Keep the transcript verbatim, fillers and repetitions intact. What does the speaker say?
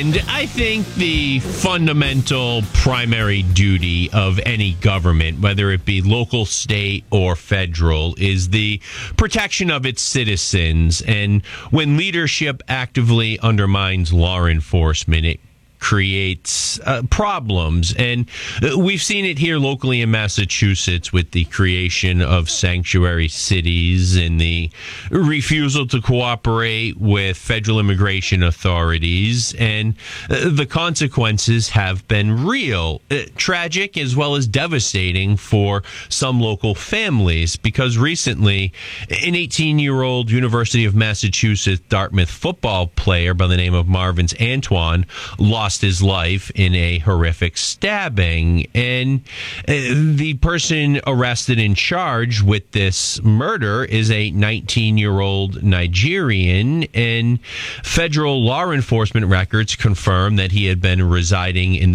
And I think the fundamental primary duty of any government, whether it be local, state, or federal, is the protection of its citizens. And when leadership actively undermines law enforcement, it creates uh, problems. And uh, we've seen it here locally in Massachusetts with the creation of sanctuary cities and the refusal to cooperate with federal immigration authorities. And uh, the consequences have been real, uh, tragic, as well as devastating for some local families, because recently an eighteen-year-old University of Massachusetts Dartmouth football player by the name of Marvin Antoine lost his life in a horrific stabbing. And uh, the person arrested and charged with this murder is a nineteen-year-old Nigerian, and federal law enforcement records confirm that he had been residing in